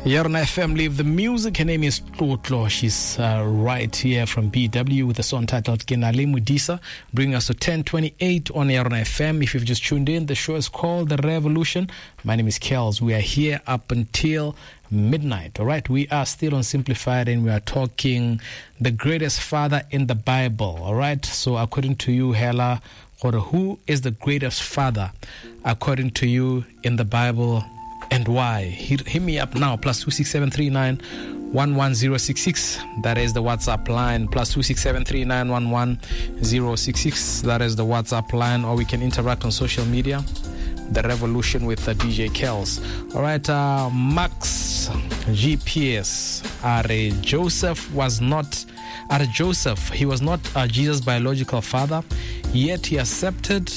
Yarna FM, Leave the Music. Her name is Tlotlo. She's right here from BW with a song titled Kenale Mudisa, bringing us to 10:28 on Yarna FM. If you've just tuned in, the show is called The Revolution. My name is Kels. We are here up until midnight. All right, we are still on Simplified and we are talking the greatest father in the Bible. All right, so according to you, Hela, who is the greatest father according to you in the Bible? And why? Hit me up now, +26739 11066. That is the WhatsApp line. +26739 11066. That is the WhatsApp line. Or we can interact on social media. The Revolution with DJ Kels. All right, Max GPS. Joseph was not. Joseph, he was not Jesus' biological father, yet he accepted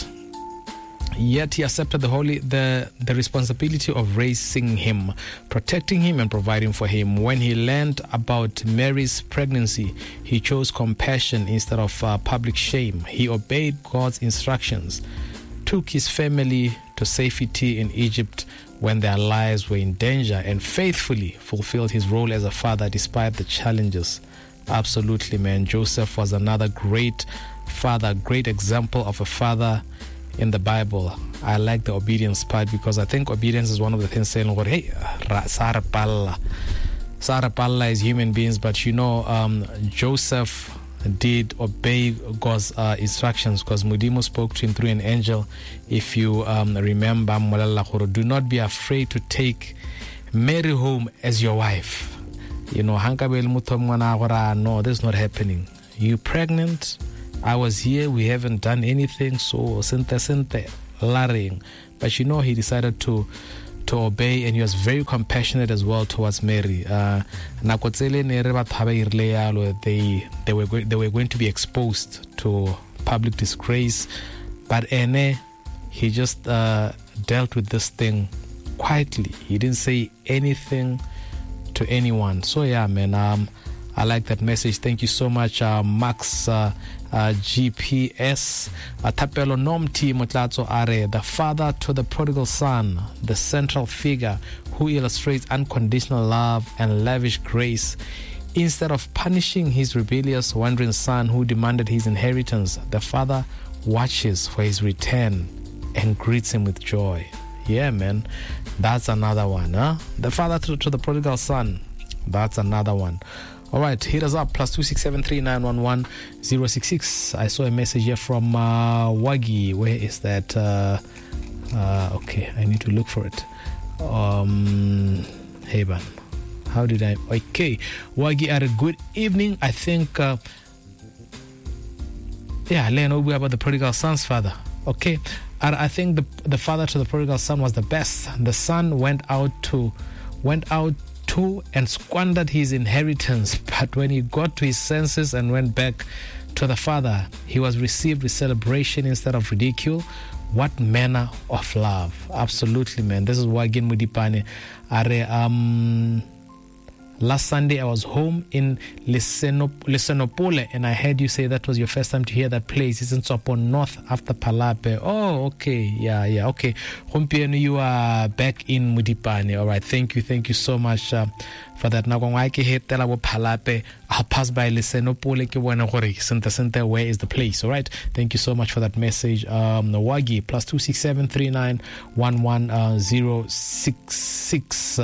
the responsibility of raising him, protecting him, and providing for him. When he learned about Mary's pregnancy, he chose compassion instead of public shame. He obeyed God's instructions, took his family to safety in Egypt when their lives were in danger, and faithfully fulfilled his role as a father despite the challenges. Absolutely, man. Joseph was another great father, great example of a father in the Bible. I like the obedience part because I think obedience is one of the things saying, hey, Sara Palla is human beings, but you know, Joseph did obey God's instructions because Mudimu spoke to him through an angel. If you remember, do not be afraid to take Mary home as your wife. You know, no, this is not happening. You pregnant? I was here, we haven't done anything, so sente laring. But you know, he decided to obey, and he was very compassionate as well towards Mary. They were going to be exposed to public disgrace, but he just dealt with this thing quietly. He didn't say anything to anyone. So yeah, man, I like that message. Thank you so much, Max GPS. Tapelo Nomti Motlatso Are, the father to the prodigal son, the central figure who illustrates unconditional love and lavish grace. Instead of punishing his rebellious, wandering son who demanded his inheritance, the father watches for his return and greets him with joy. Yeah, man, that's another one, huh? The father to the prodigal son, that's another one. All right, hit us up, +26739111066. I saw a message here from Wagi. Where is that? Okay, I need to look for it. Hey, man. How did I? Okay, Wagi, had a good evening. I think, Leno, about the prodigal son's father. Okay, I think the father to the prodigal son was the best. The son went out to and squandered his inheritance, but when he got to his senses and went back to the father, he was received with celebration instead of ridicule. What manner of love. Absolutely, man. This is Wagin Mudipane. Last Sunday I was home in Lisenopole, and I heard you say that was your first time to hear that place. It's in Tsopo North after Palape. Oh, okay. Yeah, okay. You are back in Mudipane. All right, thank you so much for that. Now, I'll pass by Lisenopole. Where is the place? All right, thank you so much for that message. Wagi, +26739 11066.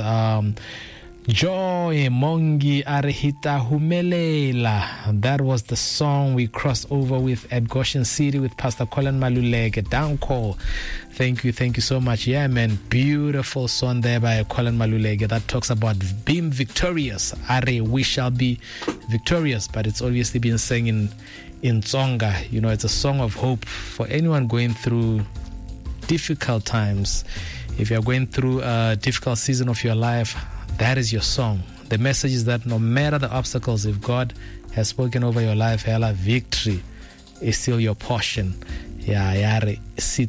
Joy Mongi Arehita Humelela. That was the song we crossed over with at Goshen City with Pastor Colin Maluleke. Down call. Thank you so much. Yeah, man, beautiful song there by Colin Maluleke that talks about being victorious. Are, we shall be victorious, but it's obviously been sang in Tsonga. You know, it's a song of hope for anyone going through difficult times. If you're going through a difficult season of your life, that is your song. The message is that no matter the obstacles, if God has spoken over your life, victory is still your portion. Hita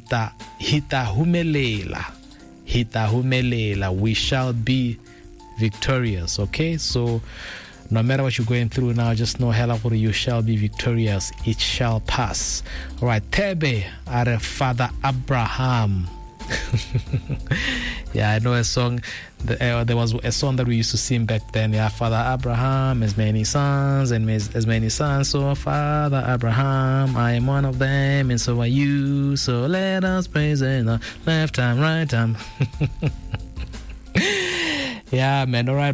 humelela. We shall be victorious. Okay, so no matter what you're going through now, just know you shall be victorious. It shall pass. All right, Tebe are Father Abraham. Yeah, I know a song. There was a song that we used to sing back then. Yeah, Father Abraham, as many sons, and as many sons. So, Father Abraham, I am one of them, and so are you. So let us praise Him, left time, right time. Yeah, man. All right.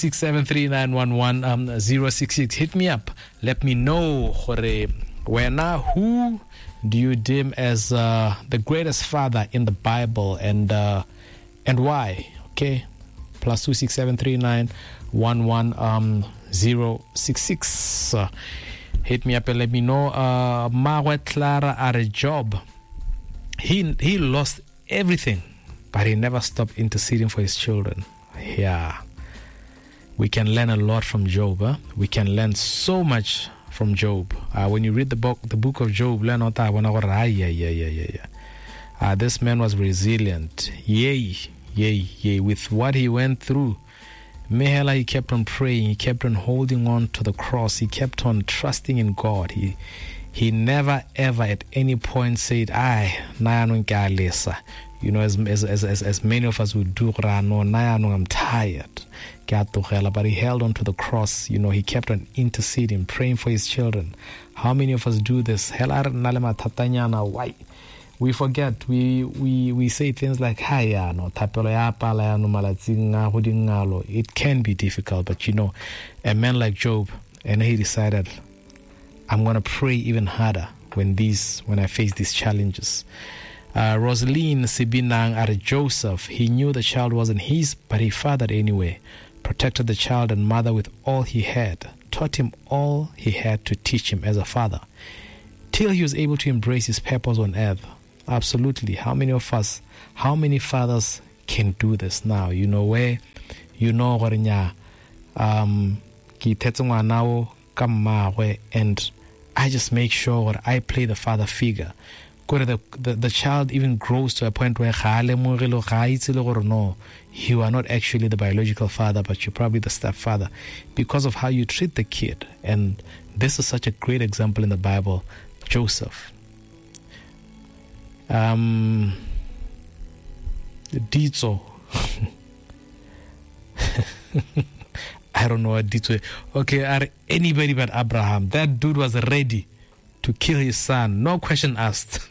+2673911 066. Hit me up. Let me know, who do you deem as the greatest father in the Bible, and why? Okay, +2673911 066. Hit me up and let me know. Margaret Clara at a job. He lost everything, but he never stopped interceding for his children. Yeah, we can learn a lot from Job. We can learn so much from Job. When you read the book of Job, learn this man was resilient. Yay. With what he went through, Mehela, he kept on praying. He kept on holding on to the cross. He kept on trusting in God. He never ever at any point said, you know, as many of us would do, I'm tired. But he held on to the cross. You know, he kept on interceding, praying for his children. How many of us do this? Why? We forget. We say things like, it can be difficult, but you know, a man like Job, and he decided, I'm going to pray even harder when I face these challenges. Rosaline Sibinang at Joseph, he knew the child wasn't his, but he fathered anyway, protected the child and mother with all he had, taught him all he had to teach him as a father, till he was able to embrace his purpose on earth. Absolutely. How many fathers can do this now? You know, where, you know, and I just make sure I play the father figure. The child even grows to a point where no, you are not actually the biological father, but you're probably the stepfather because of how you treat the kid. And this is such a great example in the Bible. Joseph. Ditso. I don't know what Ditso. Okay, anybody but Abraham. That dude was ready to kill his son. No question asked.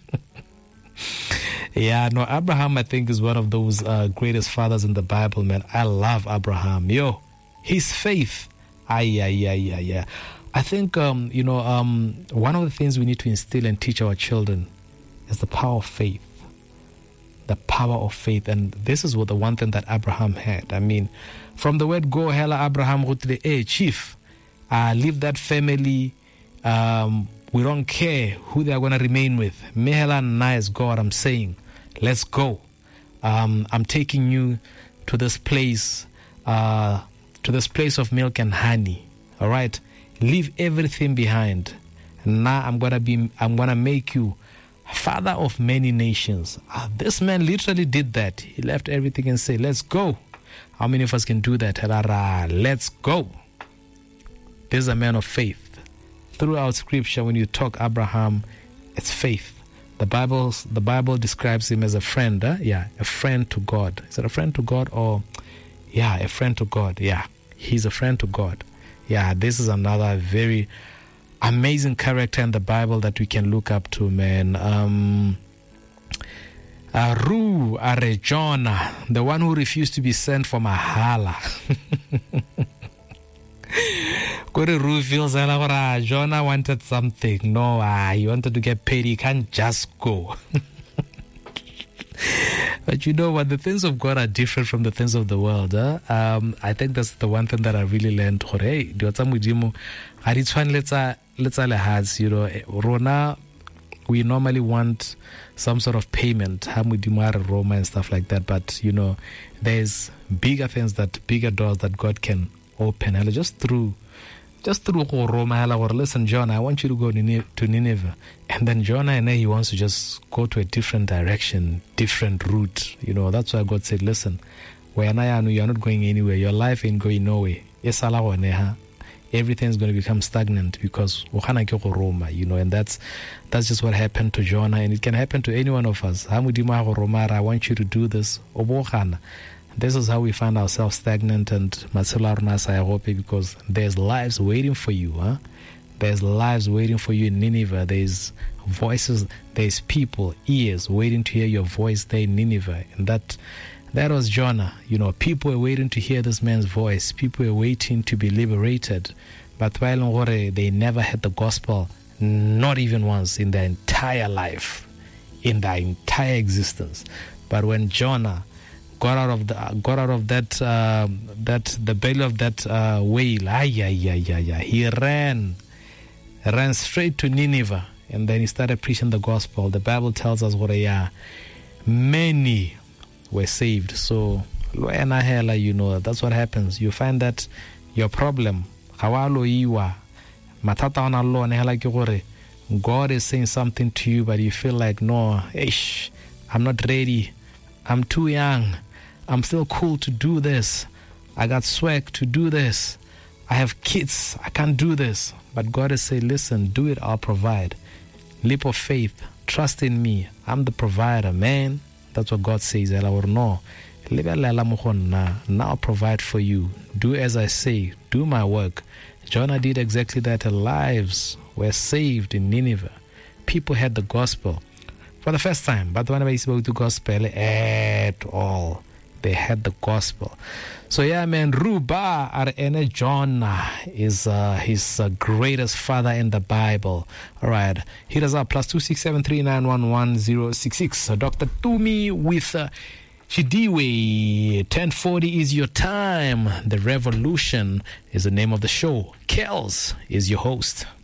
Yeah, no, Abraham, I think, is one of those greatest fathers in the Bible, man. I love Abraham. His faith. I think, one of the things we need to instill and teach our children is the power of faith. The power of faith. And this is what the one thing that Abraham had. I mean, from the word go, hela Abraham, chief, leave that family. We don't care who they are going to remain with. Mehela nice God, I'm saying, let's go. I'm taking you to this place of milk and honey. All right, leave everything behind. Now I'm gonna make you father of many nations. This man literally did that. He left everything and said, let's go. How many of us can do that? Let's go. This is a man of faith. Throughout Scripture, when you talk Abraham, it's faith. The Bible describes him as a friend. A friend to God. Is it a friend to God or? Yeah, a friend to God. Yeah, he's a friend to God. Yeah, this is another very amazing character in the Bible that we can look up to, man. Ru Arejona, the one who refused to be sent for Mahala. Ru feels like Jonah wanted something. No, he wanted to get paid. He can't just go. But you know what? The things of God are different from the things of the world. I think that's the one thing that I really learned. Hey, Rona, we normally want some sort of payment, Roma and stuff like that. But you know, there's bigger doors that God can open. Just through Roma, listen, John, I want you to go to Nineveh. And then Jonah, he wants to just go to a different direction, different route. You know, that's why God said, listen, you're not going anywhere. Your life ain't going nowhere. everything's going to become stagnant because and that's just what happened to Jonah, and it can happen to any one of us. I want you to do this. This is how we find ourselves stagnant and because there's lives waiting for you. There's lives waiting for you in Nineveh. There's voices, there's people, ears waiting to hear your voice there in Nineveh. And that was Jonah. People were waiting to hear this man's voice. People were waiting to be liberated. But while they never heard the gospel, not even once in their entire life, in their entire existence. But when Jonah got out of the belly of that whale, he ran straight to Nineveh, and then he started preaching the gospel. The Bible tells us many were saved. So that's what happens. You find that your problem, God is saying something to you, but you feel like, no, I'm not ready, I'm too young, I'm still cool to do this, I got swag to do this, I have kids, I can't do this. But God is saying, listen, do it, I'll provide. Leap of faith, trust in me, I'm the provider, man. That's what God says. Now I'll provide for you. Do as I say, do my work. Jonah did exactly that. Lives were saved in Nineveh. People heard the gospel for the first time, but whenever he spoke the gospel at all, they had the gospel. So Ruba Arene Jonah is his greatest father in the Bible. All right, hit us up +26739111066. Dr. Tumi with Chidiwe. 10:40 is your time. The Revolution is the name of the show. Kels is your host.